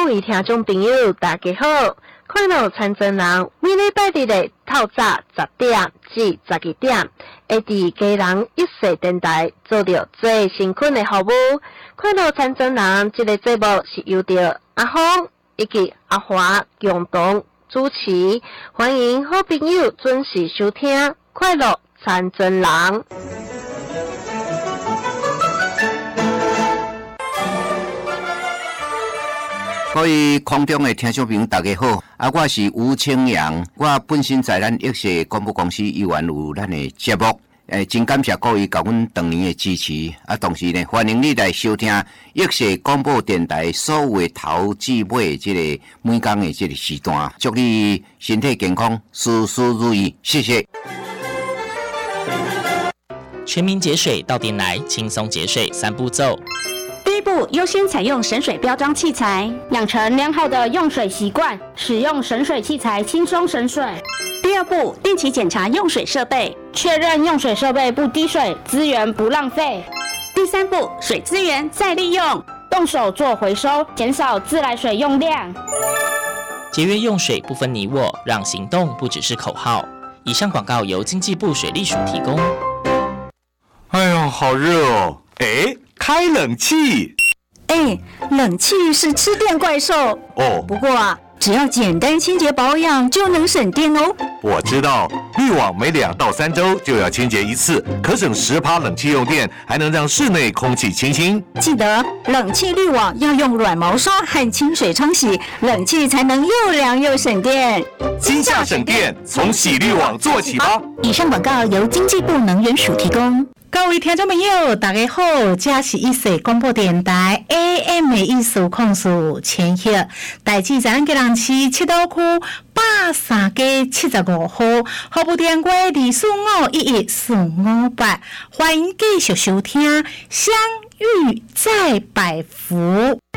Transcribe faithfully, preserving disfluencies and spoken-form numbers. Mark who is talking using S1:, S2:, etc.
S1: 位听众朋友，大家好！快乐参政人每礼拜日的透早十点至十二点，会伫家人一世电台做着最辛苦的服务。快乐参政人这个节目是由着阿峰以及阿华共同主持，欢迎好朋友准时收听快乐参政人。
S2: 各位空中的听众朋友，大家好！啊，我是吴清阳，我本身在咱益社广播公司依然有咱的节目，诶，真感谢各位给阮当年的支持，啊，同时呢，欢迎你来收听益社广播电台所有头至尾这个每天的这个时段，祝你身体健康，事事如意，谢谢。
S3: 全民节水到店来，轻松节水三步骤。
S4: 第一步，优先采用省水标章器材，养成良好的用水习惯，使用省水器材轻松省水。第二步，定期检查用水设备，确认用水设备不滴水，资源不浪费。第三步，水资源再利用，动手做回收，减少自来水用量。
S3: 节约用水不分你我，让行动不只是口号。以上广告由经济部水利署提供。
S5: 哎呦，好热哦！哎，开冷气。
S6: 哎，冷气是吃电怪兽
S5: 哦。
S6: 不过啊，只要简单清洁保养就能省电哦。
S5: 我知道，滤网每两到三周就要清洁一次，可省十趴冷气用电，还能让室内空气清新。
S6: 记得冷气滤网要用软毛刷和清水冲洗，冷气才能又凉又省电。
S5: 今夏省电，从洗滤网做起吧。
S6: 以上广告由经济部能源署提供。
S7: 各位听众朋友，大家好，这是一世广播电台 A M 的艺术控诉千叶，大致在咱吉兰市七斗区八三街七十五号，服务电话二四五一一四五八，欢迎继续收听，相遇在百福。